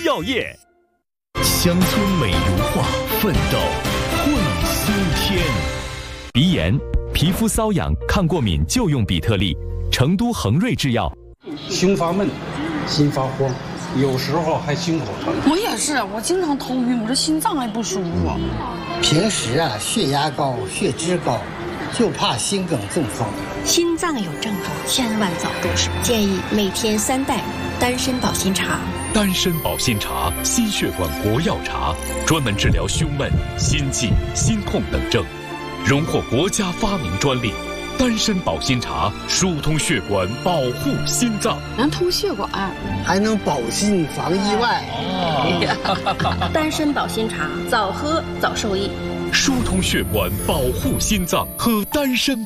药业。 乡村美如画，奋斗会新天。 鼻炎、皮肤瘙痒、抗过敏就用比特利。成都恒瑞制药。 胸发闷，心发慌，有时候还心口疼。 我也是，我经常头晕，我这心脏也不舒服。 平时血压高、血脂高，就怕心梗中风。 心脏有症状，千万早入手。建议每天3袋丹参保心茶。 丹参保心茶，心血管国药茶，专门治疗胸闷、心悸、心痛等症，荣获国家发明专利。丹参保心茶疏通血管，保护心脏， 能通血管， 还能保心防意外。 丹参保心茶，早喝早受益。 疏通血管，保护心脏，喝丹参